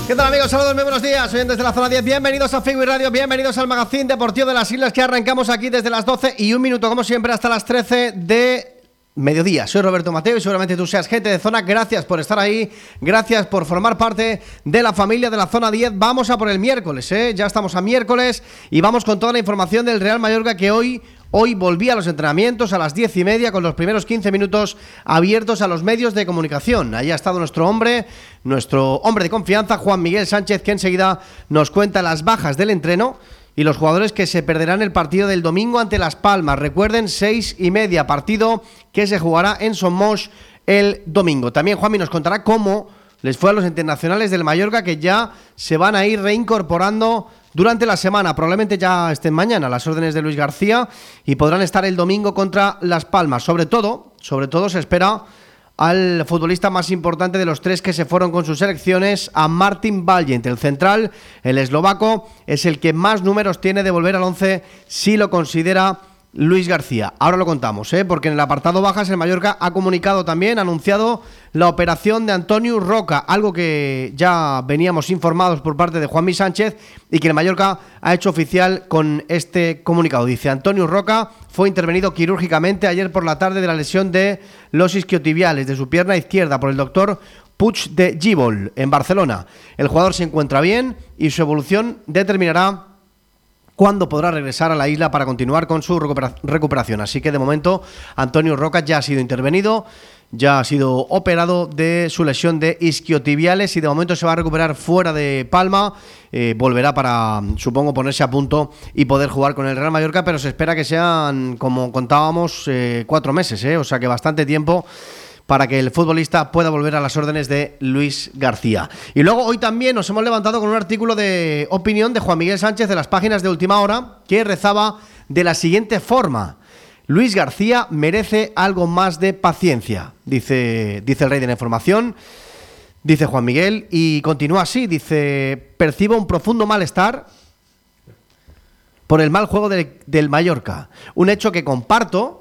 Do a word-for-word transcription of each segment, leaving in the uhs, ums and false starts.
¿Qué tal, amigos? Saludos, muy buenos días. Soy desde la zona diez. Bienvenidos a Figui Radio, bienvenidos al Magazín Deportivo de las Islas, que arrancamos aquí desde las doce y un minuto, como siempre, hasta las trece de mediodía. Soy Roberto Mateo y seguramente tú seas gente de zona. Gracias por estar ahí, gracias por formar parte de la familia de la zona diez. Vamos a por el miércoles, ¿eh? Ya estamos a miércoles y vamos con toda la información del Real Mallorca, que hoy Hoy volví a los entrenamientos a las diez y media con los primeros quince minutos abiertos a los medios de comunicación. Ahí ha estado nuestro hombre, nuestro hombre de confianza, Juan Miguel Sánchez, que enseguida nos cuenta las bajas del entreno y los jugadores que se perderán el partido del domingo ante Las Palmas. Recuerden, seis y media, partido que se jugará en Somos el domingo. También Juanmi nos contará cómo les fue a los internacionales del Mallorca, que ya se van a ir reincorporando durante la semana. Probablemente ya estén mañana a las órdenes de Luis García y podrán estar el domingo contra Las Palmas. Sobre todo, sobre todo se espera al futbolista más importante de los tres que se fueron con sus selecciones, a Martin Valiant, el central, el eslovaco, es el que más números tiene de volver al once si lo considera Luis García. Ahora lo contamos, ¿eh? Porque en el apartado bajas el Mallorca ha comunicado también, ha anunciado la operación de Antonio Roca, algo que ya veníamos informados por parte de Juanmi Sánchez y que el Mallorca ha hecho oficial con este comunicado. Dice: Antonio Roca fue intervenido quirúrgicamente ayer por la tarde de la lesión de los isquiotibiales de su pierna izquierda por el doctor Puig de Gíbol en Barcelona. El jugador se encuentra bien y su evolución determinará cuándo podrá regresar a la isla para continuar con su recuperación. Así que de momento Antonio Roca ya ha sido intervenido, ya ha sido operado de su lesión de isquiotibiales y de momento se va a recuperar fuera de Palma. Eh, volverá para, supongo, ponerse a punto y poder jugar con el Real Mallorca, pero se espera que sean, como contábamos, eh, cuatro meses, eh, o sea que bastante tiempo para que el futbolista pueda volver a las órdenes de Luis García. Y luego hoy también nos hemos levantado con un artículo de opinión de Juan Miguel Sánchez de las páginas de Última Hora, que rezaba de la siguiente forma: Luis García merece algo más de paciencia, dice, dice el rey de la información, dice Juan Miguel, y continúa así, dice: percibo un profundo malestar por el mal juego de, del Mallorca, un hecho que comparto.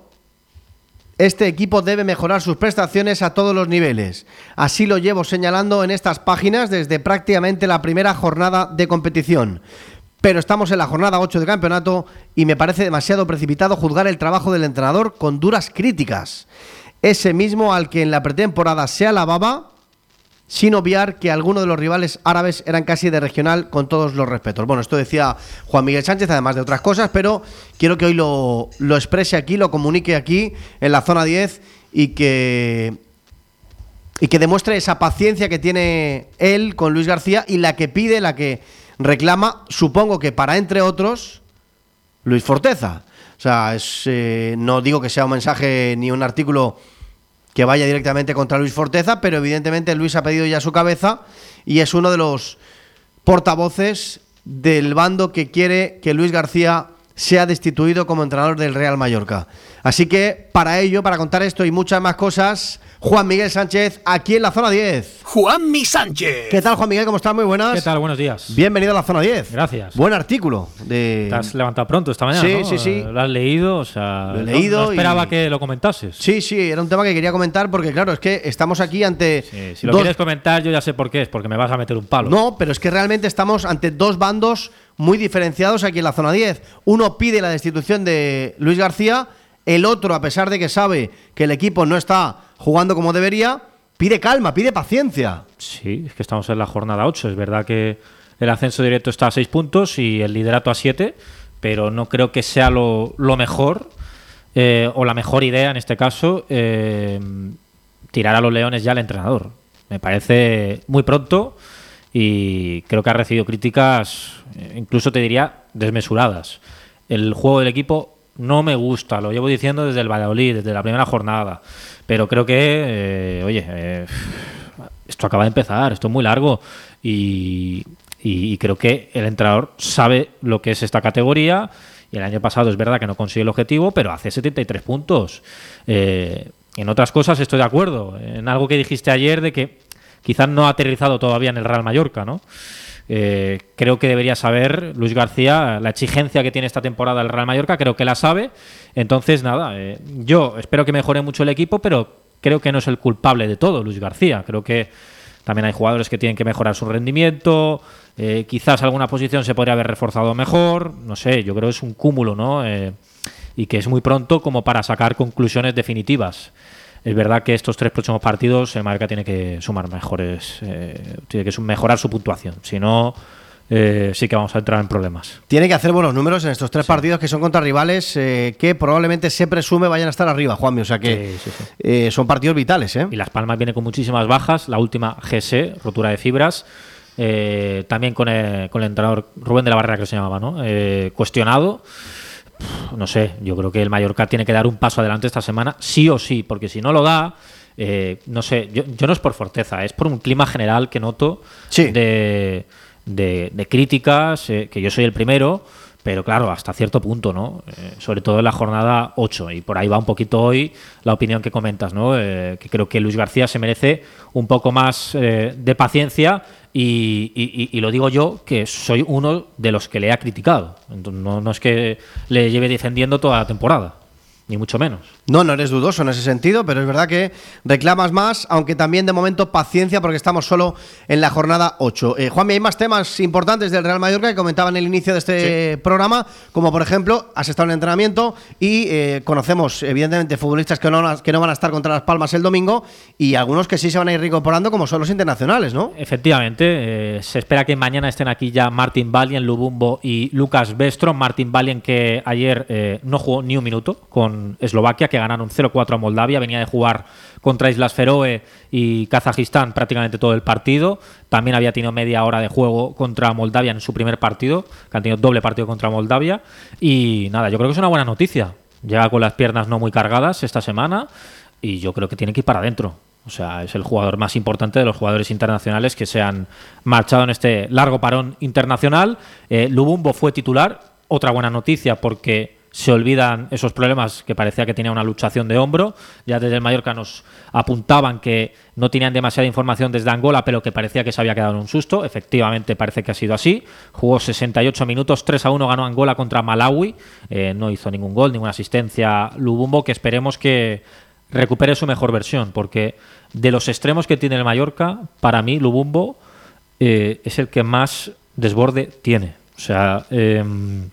Este equipo debe mejorar sus prestaciones a todos los niveles. Así lo llevo señalando en estas páginas desde prácticamente la primera jornada de competición. Pero estamos en la jornada ocho de campeonato y me parece demasiado precipitado juzgar el trabajo del entrenador con duras críticas. Ese mismo al que en la pretemporada se alababa, sin obviar que algunos de los rivales árabes eran casi de regional, con todos los respetos. Bueno, esto decía Juan Miguel Sánchez, además de otras cosas, pero quiero que hoy lo, lo exprese aquí, lo comunique aquí en la zona diez y que, y que demuestre esa paciencia que tiene él con Luis García y la que pide, la que reclama, supongo que para, entre otros, Luis Forteza. O sea, es, eh, no digo que sea un mensaje ni un artículo que vaya directamente contra Luis Forteza, pero evidentemente Luis ha pedido ya su cabeza y es uno de los portavoces del bando que quiere que Luis García sea destituido como entrenador del Real Mallorca. Así que para ello, para contar esto y muchas más cosas, Juan Miguel Sánchez, aquí en la zona diez. Juanmi Sánchez. ¿Qué tal, Juan Miguel? ¿Cómo estás? Muy buenas. ¿Qué tal? Buenos días. Bienvenido a la zona diez. Gracias. Buen artículo. De... Te has levantado pronto esta mañana, sí, ¿no? Sí, sí, sí. Lo has leído, o sea... Lo he leído no, no esperaba y... que lo comentases. Sí, sí, era un tema que quería comentar porque, claro, es que estamos aquí ante... Sí, si lo dos... quieres comentar, yo ya sé por qué es, porque me vas a meter un palo. No, pero es que realmente estamos ante dos bandos muy diferenciados aquí en la zona diez. Uno pide la destitución de Luis García, el otro, a pesar de que sabe que el equipo no está jugando como debería, pide calma, pide paciencia. Sí, es que estamos en la jornada ocho. Es verdad que el ascenso directo está a seis puntos y el liderato a siete, pero no creo que sea lo, lo mejor eh, o la mejor idea en este caso eh, tirar a los leones ya al entrenador. Me parece muy pronto y creo que ha recibido críticas, incluso te diría desmesuradas. El juego del equipo no me gusta, lo llevo diciendo desde el Valladolid, desde la primera jornada, pero creo que, eh, oye, eh, esto acaba de empezar, esto es muy largo y, y, y creo que el entrenador sabe lo que es esta categoría y el año pasado es verdad que no consigue el objetivo, pero hace setenta y tres puntos. Eh, en otras cosas estoy de acuerdo, en algo que dijiste ayer de que quizás no ha aterrizado todavía en el Real Mallorca, ¿no? Eh, creo que debería saber Luis García la exigencia que tiene esta temporada el Real Mallorca, creo que la sabe. Entonces nada, eh, yo espero que mejore mucho el equipo, pero creo que no es el culpable de todo Luis García. Creo que también hay jugadores que tienen que mejorar su rendimiento, eh, quizás alguna posición se podría haber reforzado mejor, no sé, yo creo que es un cúmulo, ¿no? Eh, y que es muy pronto como para sacar conclusiones definitivas. Es verdad que estos tres próximos partidos el Mallorca tiene que sumar mejores, eh, tiene que mejorar su puntuación, si no... Eh, sí que vamos a entrar en problemas. Tiene que hacer buenos números en estos tres sí. partidos que son contra rivales eh, que probablemente se presume vayan a estar arriba, Juanmi, o sea que sí, sí, sí. Eh, son partidos vitales. ¿eh? Y Las Palmas viene con muchísimas bajas, la última G S, rotura de fibras, eh, también con el, con el entrenador Rubén de la Barrera, que se llamaba, ¿no? Eh, cuestionado. No sé, yo creo que el Mallorca tiene que dar un paso adelante esta semana, sí o sí, porque si no lo da... Eh, no sé, yo, yo no es por Forteza, es por un clima general que noto sí. de... De, de críticas, eh, que yo soy el primero, pero claro, hasta cierto punto, ¿no? Eh, sobre todo en la jornada ocho, y por ahí va un poquito hoy la opinión que comentas, ¿no? Eh, que creo que Luis García se merece un poco más eh, de paciencia y, y, y lo digo yo, que soy uno de los que le ha criticado. Entonces, no, no es que le lleve defendiendo toda la temporada, ni mucho menos. No, no eres dudoso en ese sentido, pero es verdad que reclamas más, aunque también de momento paciencia porque estamos solo en la jornada ocho. Eh, Juanmi, hay más temas importantes del Real Mallorca que comentaba en el inicio de este sí. programa, como por ejemplo, has estado en entrenamiento y eh, conocemos evidentemente futbolistas que no, que no van a estar contra Las Palmas el domingo y algunos que sí se van a ir incorporando, como son los internacionales, ¿no? Efectivamente, eh, se espera que mañana estén aquí ya Martin Valien, Lubumbo y Lucas Bestrom. Martin Valien, que ayer eh, no jugó ni un minuto con Eslovaquia, que ganaron cero cuatro a Moldavia, venía de jugar contra Islas Feroe y Kazajistán prácticamente todo el partido, también había tenido media hora de juego contra Moldavia en su primer partido, que han tenido doble partido contra Moldavia, y nada, yo creo que es una buena noticia, llega con las piernas no muy cargadas esta semana, y yo creo que tiene que ir para adentro. O sea, es el jugador más importante de los jugadores internacionales que se han marchado en este largo parón internacional. eh, Lubumbo fue titular, otra buena noticia porque se olvidan esos problemas que parecía que tenía una luxación de hombro. Ya desde el Mallorca nos apuntaban que no tenían demasiada información desde Angola, pero que parecía que se había quedado en un susto. Efectivamente parece que ha sido así. Jugó sesenta y ocho minutos, tres a uno ganó Angola contra Malawi. Eh, no hizo ningún gol, ninguna asistencia Lubumbo, que esperemos que recupere su mejor versión, porque de los extremos que tiene el Mallorca, para mí Lubumbo eh, es el que más desborde tiene. O sea... Eh,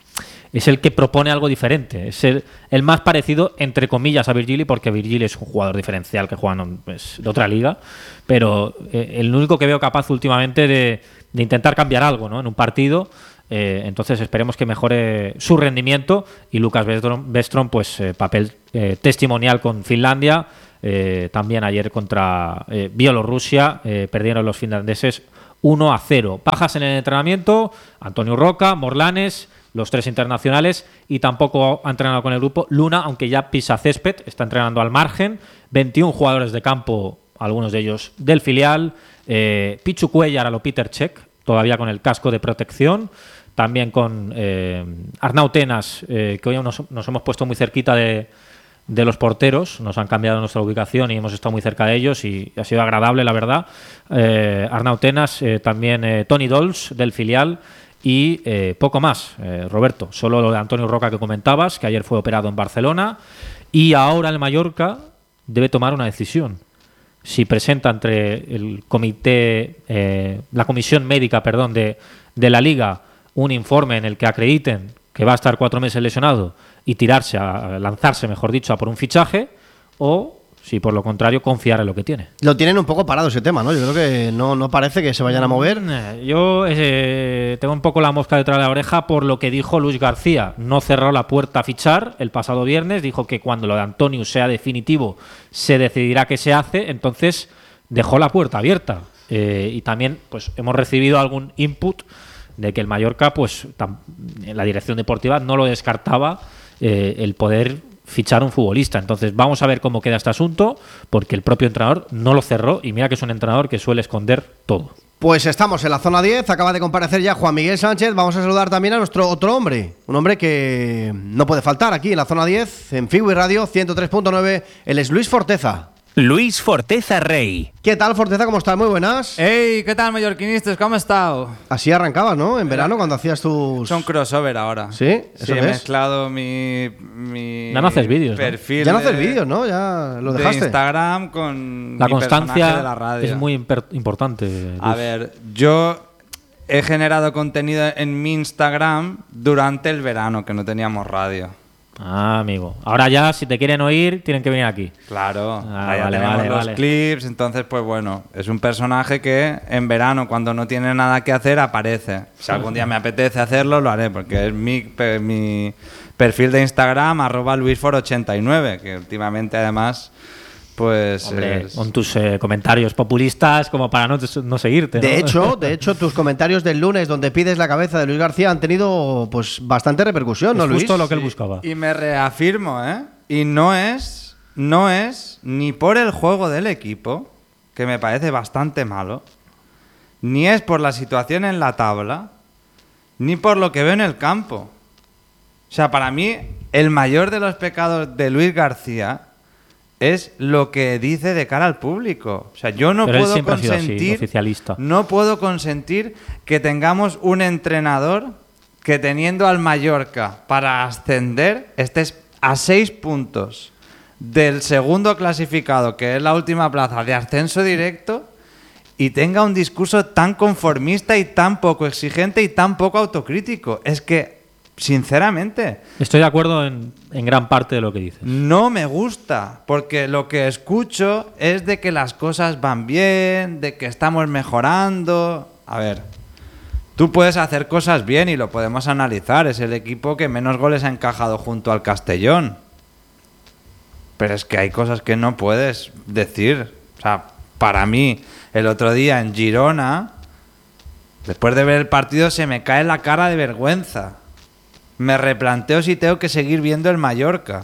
es el que propone algo diferente, es el, el más parecido, entre comillas, a Virgili, porque Virgili es un jugador diferencial que juega en, pues, de otra liga, pero eh, el único que veo capaz últimamente de, de intentar cambiar algo, ¿no? En un partido, eh, entonces esperemos que mejore su rendimiento, y Lucas Bestrom, pues eh, papel eh, testimonial con Finlandia, eh, también ayer contra eh, Bielorrusia, eh, perdieron los finlandeses uno a cero. Bajas en el entrenamiento, Antonio Roca, Morlanes, los tres internacionales, y tampoco ha entrenado con el grupo Luna, aunque ya pisa césped, está entrenando al margen. veintiún jugadores de campo, algunos de ellos del filial. Eh, Pichu Cuellar a lo Peter Cech, todavía con el casco de protección. También con eh, Arnau Tenas, eh, que hoy nos, nos hemos puesto muy cerquita de, de los porteros. Nos han cambiado nuestra ubicación y hemos estado muy cerca de ellos y ha sido agradable, la verdad. Eh, Arnau Tenas, eh, también eh, Tony Dols del filial. Y eh, poco más, eh, Roberto. Solo lo de Antonio Roca que comentabas, que ayer fue operado en Barcelona. Y ahora el Mallorca debe tomar una decisión. Si presenta entre el comité, eh, la comisión médica, perdón, de, de la Liga, un informe en el que acrediten que va a estar cuatro meses lesionado y tirarse, a, a lanzarse, mejor dicho, a por un fichaje, o si por lo contrario confiar en lo que tiene. Lo tienen un poco parado ese tema, ¿no? Yo creo que no, no parece que se vayan a mover. Yo eh, tengo un poco la mosca detrás de la oreja por lo que dijo Luis García. No cerró la puerta a fichar el pasado viernes, dijo que cuando lo de Antonio sea definitivo se decidirá qué se hace, entonces dejó la puerta abierta. Eh, y también pues hemos recibido algún input de que el Mallorca, pues tam, la dirección deportiva no lo descartaba, eh, el poder fichar un futbolista. Entonces vamos a ver cómo queda este asunto, porque el propio entrenador no lo cerró, y mira que es un entrenador que suele esconder todo. Pues estamos en la zona diez, acaba de comparecer ya Juan Miguel Sánchez. Vamos a saludar también a nuestro otro hombre, un hombre que no puede faltar aquí en la zona diez, en F I U y Radio ciento tres punto nueve, él es Luis Forteza. Luis Forteza Rey. ¿Qué tal, Forteza? ¿Cómo estás? Muy buenas. Hey, ¿qué tal, mallorquinistas? ¿Cómo has estado? Así arrancabas, ¿no? En verano, cuando hacías tus... Son crossover ahora. ¿Sí? ¿Eso Sí, he qué es? mezclado mi, mi Ya no haces vídeos, ¿no? perfil Ya no de- haces vídeos, ¿no? Ya lo de dejaste. Instagram con La mi personaje de la constancia radio. es muy imper- importante. A Luis. ver, yo he generado contenido en mi Instagram durante el verano, que no teníamos radio. Ah, amigo. Ahora ya, si te quieren oír, tienen que venir aquí. Claro, Ah, ahí ya vale, tenemos vale, los vale. clips, entonces pues bueno, es un personaje que en verano cuando no tiene nada que hacer aparece. Si algún día me apetece hacerlo, lo haré, porque es mi, pe- mi perfil de Instagram, arroba luisfor ochenta y nueve, que últimamente además pues... Hombre, es- con tus eh, comentarios populistas como para no, no seguirte. ¿no? De hecho, de hecho, tus comentarios del lunes donde pides la cabeza de Luis García han tenido pues bastante repercusión, ¿no, es Luis? justo lo que él buscaba. Y me reafirmo, ¿eh? Y no es, no es ni por el juego del equipo, que me parece bastante malo, ni es por la situación en la tabla, ni por lo que veo en el campo. O sea, para mí, el mayor de los pecados de Luis García es lo que dice de cara al público. O sea, yo no Pero él puedo siempre ha sido así, consentir, oficialista. no puedo consentir que tengamos un entrenador que teniendo al Mallorca para ascender estés a seis puntos del segundo clasificado, que es la última plaza de ascenso directo, y tenga un discurso tan conformista y tan poco exigente y tan poco autocrítico. Es que, sinceramente, Estoy de acuerdo en, en gran parte de lo que dices. no me gusta, porque lo que escucho es de que las cosas van bien, de que estamos mejorando. A ver, tú puedes hacer cosas bien y lo podemos analizar. Es el equipo que menos goles ha encajado junto al Castellón. Pero es que hay cosas que no puedes decir. O sea, para mí, el otro día en Girona, después de ver el partido, se me cae la cara de vergüenza. Me replanteo si tengo que seguir viendo el Mallorca.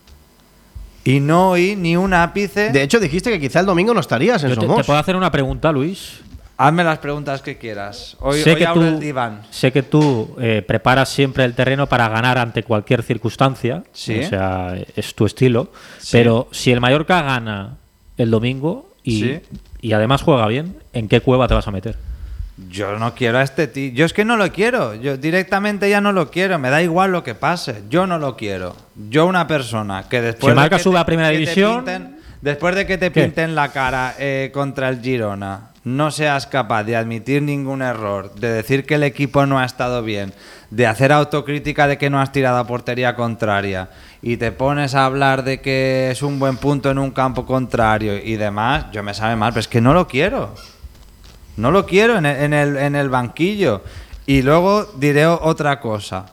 Y no oí ni un ápice. De hecho, dijiste que quizá el domingo no estarías en Yo te, te Somos. puedo hacer una pregunta, Luis. Hazme las preguntas que quieras. Hoy, sé, hoy que abro tú, el diván. sé que tú eh, preparas siempre el terreno para ganar ante cualquier circunstancia. Sí. O sea, es tu estilo. Sí. Pero si el Mallorca gana el domingo y, Sí. y además juega bien, ¿en qué cueva te vas a meter? Yo no quiero a este tío. Yo es que no lo quiero. Yo directamente ya no lo quiero. Me da igual lo que pase. Yo no lo quiero. Yo una persona que después Si Mallorca de que sube te- a Primera que te División- pinten- después de que te ¿Qué? pinten la cara eh, contra el Girona, no seas capaz de admitir ningún error, de decir que el equipo no ha estado bien, de hacer autocrítica de que no has tirado a portería contraria y te pones a hablar de que es un buen punto en un campo contrario y demás, yo me sabe mal, pero es que no lo quiero. No lo quiero en el, en el, en el banquillo. Y luego diré otra cosa.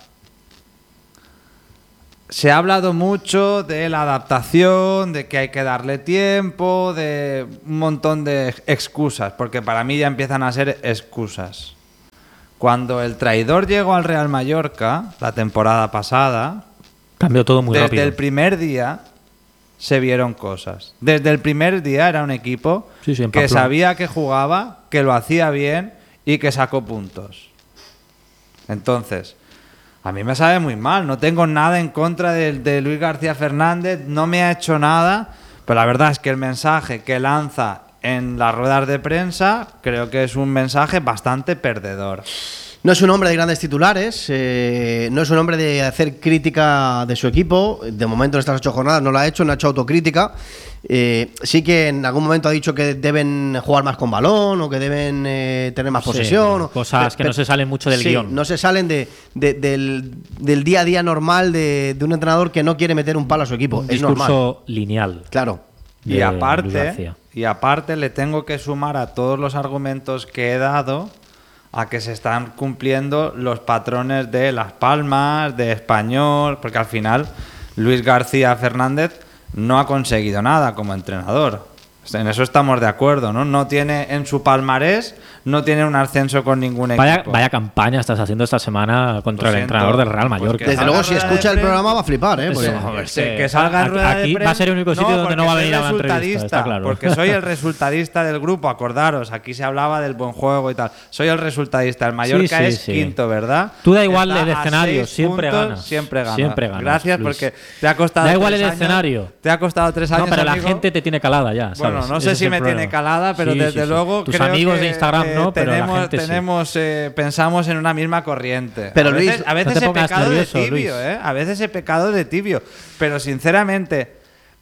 Se ha hablado mucho de la adaptación, de que hay que darle tiempo, de un montón de excusas, porque para mí ya empiezan a ser excusas. Cuando el traidor llegó al Real Mallorca, la temporada pasada, Cambió todo muy desde rápido. el primer día se vieron cosas. Desde el primer día era un equipo Sí, sí, en que Pamplona. sabía que jugaba, que lo hacía bien y que sacó puntos. Entonces, a mí me sabe muy mal. No tengo nada en contra de, de Luis García Fernández. No me ha hecho nada. Pero la verdad es que el mensaje que lanza en las ruedas de prensa creo que es un mensaje bastante perdedor. No es un hombre de grandes titulares, eh, no es un hombre de hacer crítica de su equipo. De momento en estas ocho jornadas no lo ha hecho, no ha hecho autocrítica. Eh, sí que en algún momento ha dicho que deben jugar más con balón o que deben eh, tener más Sí, posesión. o- cosas que no se salen mucho del sí, guión. no se salen de, de- del, del día a día normal de, de un entrenador que no quiere meter un palo a su equipo. Un Es normal. discurso lineal. Claro. Y de Luis aparte, García. y aparte le tengo que sumar a todos los argumentos que he dado a que se están cumpliendo los patrones de Las Palmas, de Español, porque al final Luis García Fernández no ha conseguido nada como entrenador. En eso estamos de acuerdo, ¿no? No tiene en su palmarés, no tiene un ascenso con ningún Vaya, equipo. vaya campaña estás haciendo esta semana contra Lo el siento, entrenador del Real pues Mallorca. que Desde salga luego, si rueda de escucha el prensa- programa va a flipar, ¿eh? Porque- Sí, joder, Sí, que- que salga en rueda de aquí prensa. va a ser el único sitio No, donde porque no va a soy venir a la entrevista, resultadista, está claro. Porque soy el resultadista del grupo, acordaros, aquí se hablaba del buen juego y tal. Soy el resultadista, el Mallorca sí, es sí. quinto, ¿verdad? Tú da igual Está el a escenario, seis siempre puntos, ganas. Siempre ganas. Siempre ganas, Gracias Luis. porque te ha costado Da igual tres el años- escenario. Te ha costado tres años, No, pero la amigo. gente te tiene calada ya, ¿sabes? Bueno, no Ese sé es si el me problema. tiene calada, pero Sí, desde sí, sí. luego Tus creo amigos que, de Instagram eh, no, pero la tenemos, gente sí. tenemos eh, pensamos en una misma corriente. Pero, a veces, Luis, a veces no te he pongas pecado nervioso, de tibio, Luis. ¿eh? A veces he pecado de tibio, pero sinceramente,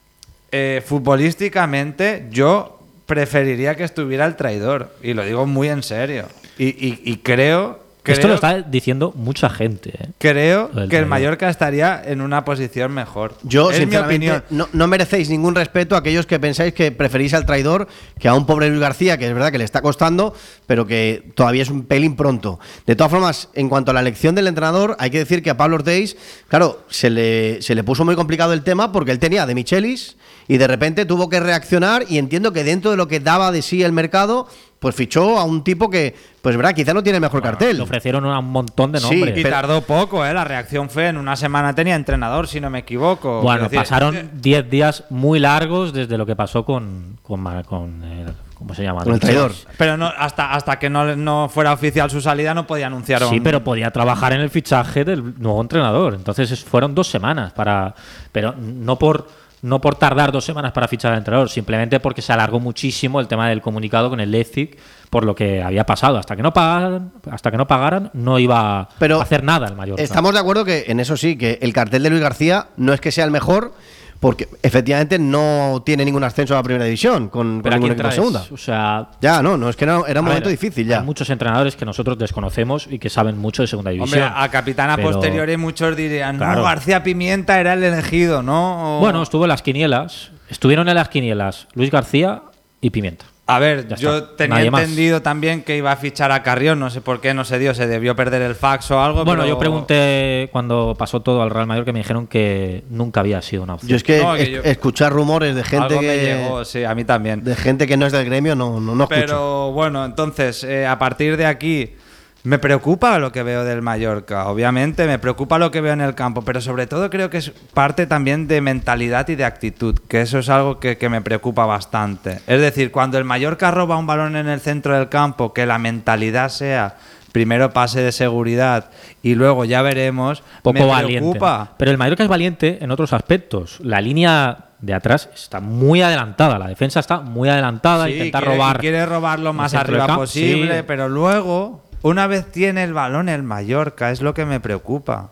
eh, futbolísticamente, yo preferiría que estuviera el traidor y lo digo muy en serio. Y, y- y creo, creo Esto lo está diciendo mucha gente. ¿eh? creo Lo del que el traidor. Mallorca estaría en una posición mejor. Yo, es mi sinceramente, opinión. no, no merecéis ningún respeto a aquellos que pensáis que preferís al traidor que a un pobre Luis García, que es verdad que le está costando, pero que todavía es un pelín pronto. De todas formas, en cuanto a la elección del entrenador, hay que decir que a Pablo Ortiz, claro, se le, se le puso muy complicado el tema porque él tenía de Michelis y de repente tuvo que reaccionar, y entiendo que dentro de lo que daba de sí el mercado, pues fichó a un tipo que, pues verdad, quizá no tiene el mejor cartel. Le ofrecieron un montón de Sí, nombres. Y Pero- tardó poco, ¿eh? La reacción fue en una semana tenía entrenador, si no me equivoco. Bueno, Quiero decir, pasaron diez días muy largos desde lo que pasó con, con, Ma- con el- ¿cómo se llama? Con el traidor. Pero no, hasta, hasta que no, no fuera oficial su salida no podía anunciar Sí, un- pero podía trabajar en el fichaje del nuevo entrenador. Entonces es- fueron dos semanas para, pero no por no por tardar dos semanas para fichar al entrenador, simplemente porque se alargó muchísimo el tema del comunicado con el Leipzig por lo que había pasado. Hasta que no pagaran, hasta que no pagaran, no iba Pero a hacer nada el Mallorca. Estamos de acuerdo que en eso sí, que el cartel de Luis García no es que sea el mejor, porque efectivamente no tiene ningún ascenso a la primera división con, con Pero ¿a ningún quién equipo de traes? segunda. O sea, Ya, no, no, es que era, era un a momento ver, difícil ya. Hay muchos entrenadores que nosotros desconocemos y que saben mucho de segunda división. Hombre, a capitán a Pero- posteriori muchos dirían, Claro. no, García Pimienta era el elegido, ¿no? O- Bueno, estuvo en las quinielas. Estuvieron en las quinielas Luis García y Pimienta. A ver, Ya yo está. tenía Nadie más. entendido también que iba a fichar a Carrión, no sé por qué no se dio, se debió perder el fax o algo. Bueno, pero- yo pregunté cuando pasó todo al Real Madrid que me dijeron que nunca había sido una opción. Yo es que, No, que es- yo- escuchar rumores de gente algo me que llegó, sí, a mí también. de gente que no es del gremio no, no, no escucho. Pero bueno, entonces, eh, a partir de aquí, me preocupa lo que veo del Mallorca, obviamente, me preocupa lo que veo en el campo, pero sobre todo creo que es parte también de mentalidad y de actitud, que eso es algo que, que me preocupa bastante. Es decir, cuando el Mallorca roba un balón en el centro del campo, que la mentalidad sea primero pase de seguridad y luego ya veremos, Poco me valiente. preocupa. Pero el Mallorca es valiente en otros aspectos. La línea de atrás está muy adelantada, la defensa está muy adelantada, Sí, intenta quiere, robar. y quiere robar lo el más centro del arriba campo, posible, sí. pero luego, una vez tiene el balón el Mallorca, es lo que me preocupa.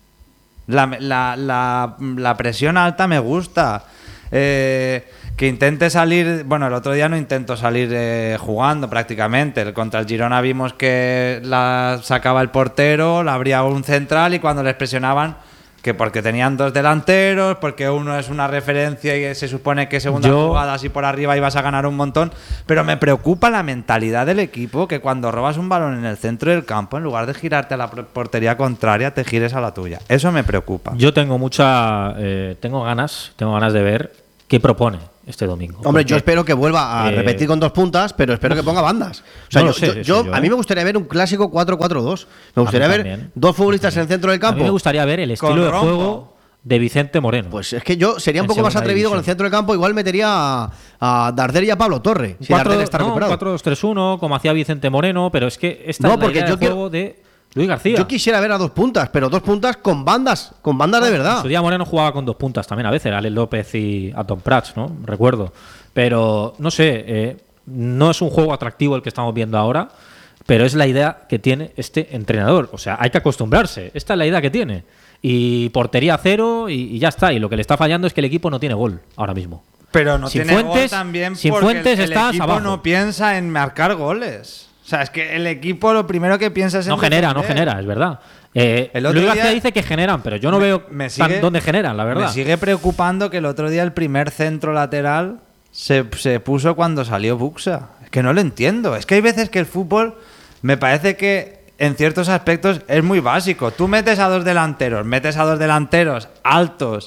La, la- la- la presión alta me gusta. Eh, que intente salir, bueno, el otro día no intentó salir eh, jugando prácticamente. El- Contra el Girona vimos que la sacaba el portero, la abría un central y cuando les presionaban, que porque tenían dos delanteros, porque uno es una referencia y se supone que segunda Yo- jugada así por arriba ibas a ganar un montón, pero me preocupa la mentalidad del equipo, que cuando robas un balón en el centro del campo, en lugar de girarte a la por- portería contraria, te gires a la tuya. Eso me preocupa. Yo tengo mucha. eh, tengo ganas, tengo ganas de ver qué propone este domingo. Hombre, Porque, yo espero que vuelva a eh, repetir con dos puntas, pero espero que ponga bandas. O sea, no yo, lo sé, yo- eso yo- yo, a mí ¿eh? me gustaría ver un clásico cuatro cuatro dos. Me gustaría ver también. dos futbolistas en el centro del A campo. mí me gustaría ver el Con estilo de rombo. juego de Vicente Moreno. Pues es que yo sería un En poco más segunda atrevido con el división. centro del campo. Igual metería a, a Darder y a Pablo Torre. Si cuatro, Darder está no, un recuperado. cuatro dos tres uno, como hacía Vicente Moreno, pero es que esta No, es la porque idea yo de quiero- juego de Luis García. Yo quisiera ver a dos puntas, pero dos puntas con bandas, con bandas de En verdad. su día Moreno jugaba con dos puntas también a veces, Alex López y Atom Prats, ¿no? Recuerdo. Pero, no sé, eh, no es un juego atractivo el que estamos viendo ahora, pero es la idea que tiene este entrenador. O sea, hay que acostumbrarse. Esta es la idea que tiene. Y portería cero y, y ya está. Y lo que le está fallando es que el equipo no tiene gol ahora mismo. Pero no Sin tiene gol Fuentes- también sin porque Fuentes el, el estás equipo abajo. no piensa en marcar goles. O sea, es que el equipo lo primero que piensa es en No genera, no defender. genera, es verdad. Eh, El otro Luis día- García dice que generan, pero yo no Me- veo me tan sigue- dónde generan, la verdad. Me sigue preocupando que el otro día el primer centro lateral se, se puso cuando salió Buxa. Es que no lo entiendo. Es que hay veces que el fútbol me parece que en ciertos aspectos es muy básico. Tú metes a dos delanteros, metes a dos delanteros altos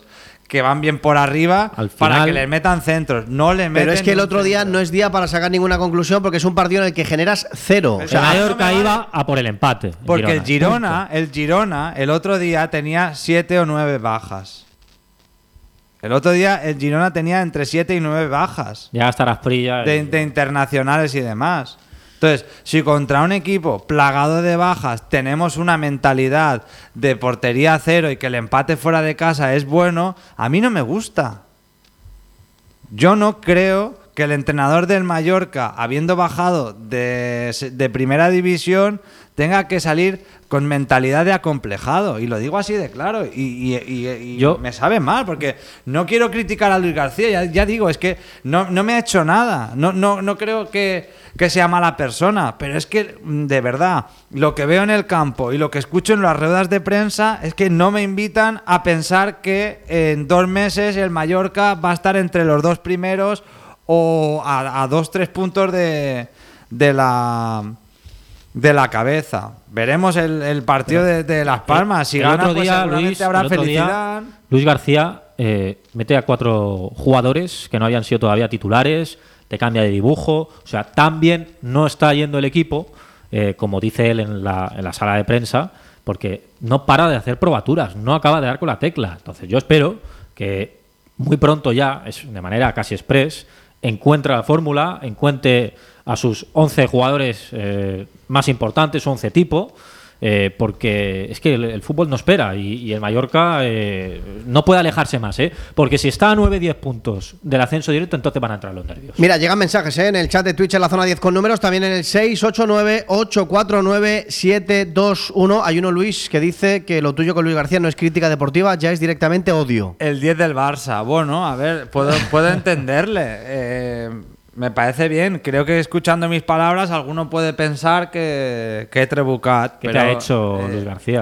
que van bien por arriba Al para final- que les metan centros. No le meten Pero es que el ni un otro día centro. no es día para sacar ninguna conclusión porque es un partido en el que generas cero. O El sea, no Mallorca me vale. iba a por el empate. Porque el Girona, punto. el Girona, el otro día tenía siete o nueve bajas. El otro día el Girona tenía entre siete y nueve bajas Ya estarás fría. de, de internacionales y demás. Entonces, si contra un equipo plagado de bajas tenemos una mentalidad de portería cero y que el empate fuera de casa es bueno, a mí no me gusta. Yo no creo que el entrenador del Mallorca, habiendo bajado de, de primera división, tenga que salir con mentalidad de acomplejado. Y lo digo así de claro. Y, y- y- y Yo- me sabe mal, porque no quiero criticar a Luis García. Ya, ya digo, es que no, no me ha hecho nada. No, no, no creo que, que sea mala persona. Pero es que, de verdad, lo que veo en el campo y lo que escucho en las ruedas de prensa es que no me invitan a pensar que en dos meses el Mallorca va a estar entre los dos primeros o a, a dos, tres puntos de, de la de la cabeza. Veremos el, el partido de, de Las Palmas. Si El gana, otro pues día, seguramente Luis, habrá el otro día, felicidad. Luis García eh, mete a cuatro jugadores que no habían sido todavía titulares, te cambia de dibujo, o sea, tan bien no está yendo el equipo, eh, como dice él en la, en la sala de prensa, porque no para de hacer probaturas, no acaba de dar con la tecla. Entonces yo espero que muy pronto ya, es de manera casi express, encuentre la fórmula, encuentre a sus once jugadores eh, más importantes, once tipo, eh, porque es que el, el fútbol no espera y, y el Mallorca eh, no puede alejarse más, ¿eh? Porque si está a nueve diez puntos del ascenso directo, entonces van a entrar los nervios. mira, llegan mensajes ¿eh? en el chat de Twitch en la zona diez con números, también en el seis ocho nueve ocho cuatro nueve siete dos uno. Hay uno, Luis, que dice que lo tuyo con Luis García no es crítica deportiva, ya es directamente odio. El diez del Barça. Bueno, a ver, puedo, puedo entenderle. Eh, me parece bien. Creo que escuchando mis palabras, alguno puede pensar que, que he trebucat. ¿Qué te pero, ha hecho eh, Luis García?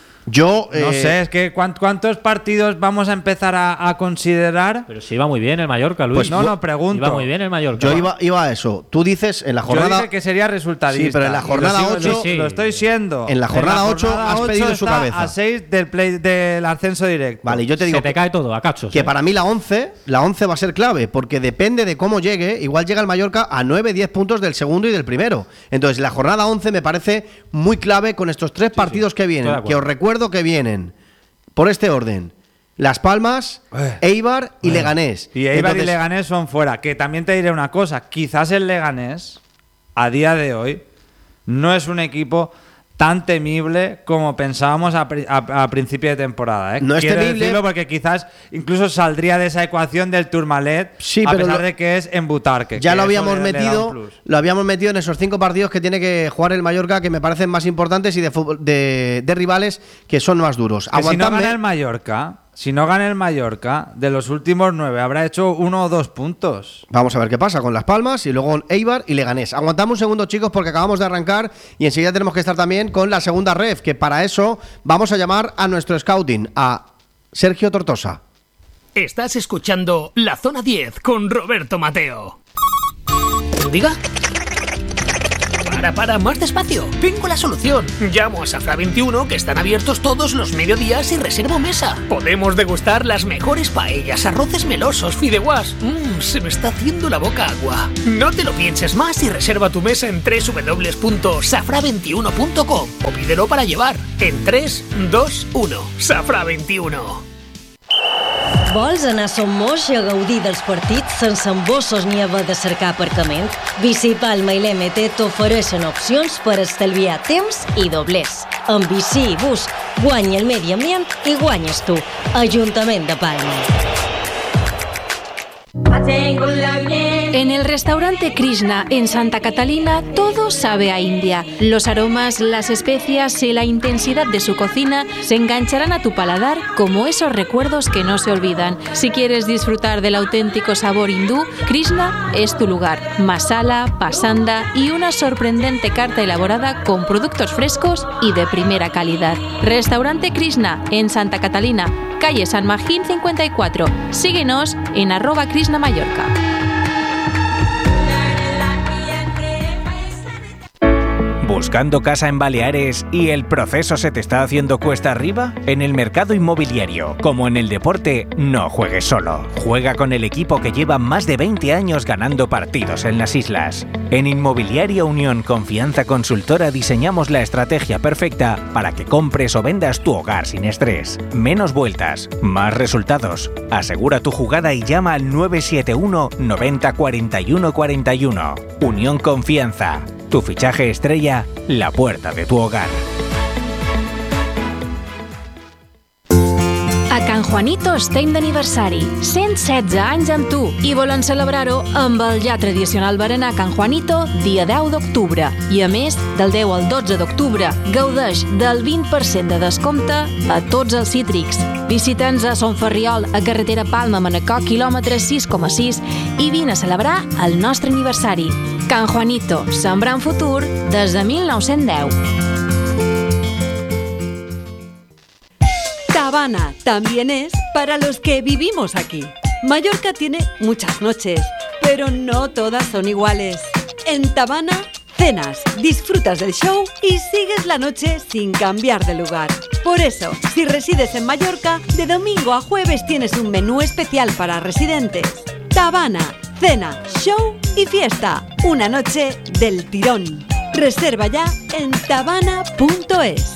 Yo, No eh, sé, es que ¿cuánt- ¿cuántos partidos vamos a empezar a, a considerar? Pero si iba muy bien el Mallorca, Luis. Pues no, no, pregunto. Iba muy bien el Mallorca. yo iba, iba a eso. Tú dices en la Yo jornada. dije que sería resultadista. Sí, pero en la y lo jornada sigo- ocho- lo- Sí, sí. Lo estoy siendo. En la jornada ocho has pedido ocho su está cabeza. a seis del, play, del ascenso directo. Vale, yo te digo Se te que, cae todo, a cachos. que ¿eh? para mí la once, la once va a ser clave, porque depende de cómo llegue. Igual llega el Mallorca a nueve diez puntos del segundo y del primero. Entonces, la jornada once me parece muy clave con estos tres partidos que estoy de vienen. acuerdo. Que os recuerdo que vienen por este orden: Las Palmas, Eh. Eibar y Leganés. Y Eibar Entonces, y Leganés son fuera. Que también te diré una cosa. Quizás el Leganés, a día de hoy, no es un equipo tan temible como pensábamos a, pri- a- a principio de temporada. ¿eh? No es Quiero temible. decirlo porque quizás incluso saldría de esa ecuación del Tourmalet, Sí, a pero pesar lo- de que es en Butarque. Ya que lo eso habíamos le- le da un metido, plus. lo habíamos metido en esos cinco partidos que tiene que jugar el Mallorca, que me parecen más importantes y de fútbol, de, de rivales que son más duros. Que si no Aguantadme. gana el Mallorca, si no gana el Mallorca, de los últimos nueve habrá hecho uno o dos puntos. Vamos a ver qué pasa con Las Palmas y luego Eibar y Leganés. Aguantamos un segundo, chicos, porque acabamos de arrancar y enseguida tenemos que estar también con la segunda ref, que para eso vamos a llamar a nuestro scouting, a Sergio Tortosa. Estás escuchando La Zona diez con Roberto Mateo. ¿Diga? Para, para, más despacio. Tengo la solución. Llamo a Safra veintiuno, que están abiertos todos los mediodías y reservo mesa. Podemos degustar las mejores paellas, arroces melosos, fideuás. Mmm, se me está haciendo la boca agua. No te lo pienses más y reserva tu mesa en doble u doble u doble u punto safra veintiuno punto com o pídelo para llevar en tres, dos, uno. Safra veintiuno. Vols anar a Son Moix a gaudir dels partits sense embossos ni haver de cercar aparcament? Bici Palma i l'M T t'ofereixen opcions per estalviar temps i doblers. Amb bici i bus, guanya el medi ambient i guanyes tu. Ajuntament de Palma. En el restaurante Krishna en Santa Catalina todo sabe a India. Los aromas, las especias y la intensidad de su cocina se engancharán a tu paladar como esos recuerdos que no se olvidan. Si quieres disfrutar del auténtico sabor hindú, Krishna es tu lugar. Masala, pasanda y una sorprendente carta elaborada con productos frescos y de primera calidad. Restaurante Krishna en Santa Catalina, calle San Magín cincuenta y cuatro. Síguenos en arroba Krishna Mallorca. ¿Buscando casa en Baleares y el proceso se te está haciendo cuesta arriba? En el mercado inmobiliario, como en el deporte, no juegues solo. Juega con el equipo que lleva más de veinte años ganando partidos en las islas. En Inmobiliaria Unión Confianza Consultora diseñamos la estrategia perfecta para que compres o vendas tu hogar sin estrés. Menos vueltas, más resultados. Asegura tu jugada y llama al nueve siete uno noventa cuarenta y uno cuarenta y uno. Unión Confianza. Tu fichaje estrella, la puerta de tu hogar. A Can Juanito estem d'aniversari. cent setze anys amb tu i volen celebrar-ho amb el ja tradicional berenar Can Juanito dia deu d'octubre. I a més, del deu al dotze d'octubre, gaudeix del vint per cent de descompte a tots els cítrics. Visita'ns a Son Ferriol, a carretera Palma-Manacor, quilòmetre sis coma sis i vine a celebrar el nostre aniversari. Can Juanito, sembrant futur des de mil nou-cents deu. Tabana también es para los que vivimos aquí. Mallorca tiene muchas noches, pero no todas son iguales. En Tabana, cenas, disfrutas del show y sigues la noche sin cambiar de lugar. Por eso, si resides en Mallorca, de domingo a jueves tienes un menú especial para residentes. Tabana, cena, show y fiesta. Una noche del tirón. Reserva ya en tabana punto es.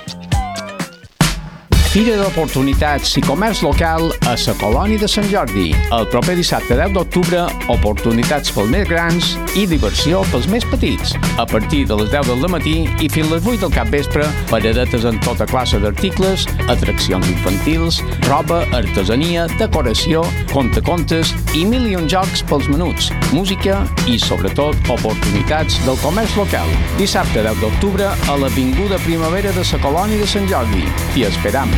Fira d'Oportunitats i Comerç Local a la Colònia de Sant Jordi. El proper dissabte deu d'octubre, oportunitats pels més grans i diversió pels més petits. A partir de les deu del matí i fins les vuit del capvespre, paradetes en tota classe d'articles, atraccions infantils, roba, artesania, decoració, contacontes i mil i un jocs pels menuts, música i, sobretot, oportunitats del comerç local. Dissabte deu d'octubre a l'Avinguda Primavera de la Colònia de Sant Jordi. T'hi esperam.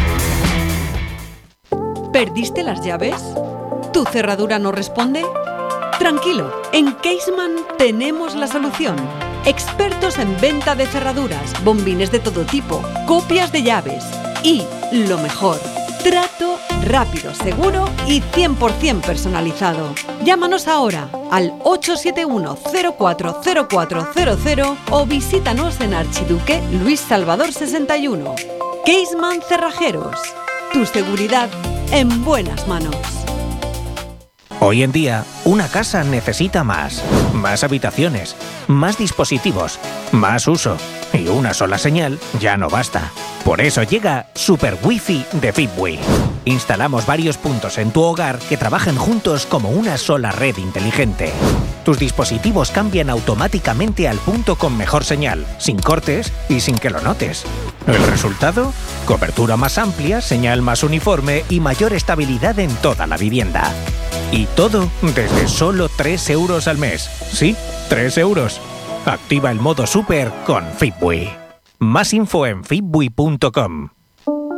¿Perdiste las llaves? ¿Tu cerradura no responde? Tranquilo, en Caseman tenemos la solución. Expertos en venta de cerraduras, bombines de todo tipo, copias de llaves y, lo mejor, trato rápido, seguro y cien por ciento personalizado. Llámanos ahora al ocho siete uno cero cuatro cero cuatro cero cero o visítanos en Archiduque Luis Salvador sesenta y uno. Caseman Cerrajeros. Tu seguridad en buenas manos. Hoy en día, una casa necesita más. Más habitaciones, más dispositivos, más uso. Y una sola señal ya no basta. Por eso llega Super Wi-Fi de Fitbee. Instalamos varios puntos en tu hogar que trabajan juntos como una sola red inteligente. Tus dispositivos cambian automáticamente al punto con mejor señal, sin cortes y sin que lo notes. ¿El resultado? Cobertura más amplia, señal más uniforme y mayor estabilidad en toda la vivienda. Y todo desde solo tres euros al mes. Sí, tres euros. Activa el modo Super con Fitbee. Más info en fitbee punto com.